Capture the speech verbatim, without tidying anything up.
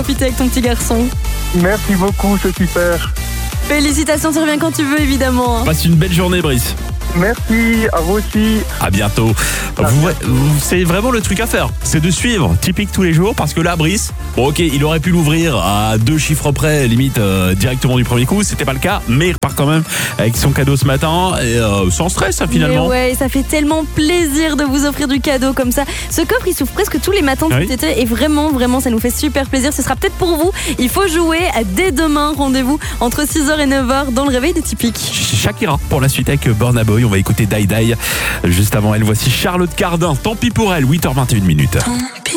profiter avec ton petit garçon. Merci beaucoup, c'est super. Félicitations, tu reviens quand tu veux évidemment. Passe une belle journée, Brice. Merci, à vous aussi. À bientôt. Vous, vous- c'est vraiment le truc à faire. C'est de suivre Typique tous les jours parce que là, Brice, bon, ok, il aurait pu l'ouvrir à deux chiffres près, limite euh, directement du premier coup. C'était pas le cas, mais il repart quand même avec son cadeau ce matin et euh, sans stress, hein, finalement. Mais ouais, ça fait tellement plaisir de vous offrir du cadeau comme ça. Ce coffre, il s'ouvre presque tous les matins de Oui. cet été et vraiment, vraiment, ça nous fait super plaisir. Ce sera peut-être pour vous. Il faut jouer dès demain. Rendez-vous entre six heures et neuf heures dans le réveil de Typique. Shakira pour la suite avec Burna Boy. On va écouter Die Die. Juste avant elle, voici Charlotte Cardin. Tant pis pour elle, huit heures vingt et une minutes.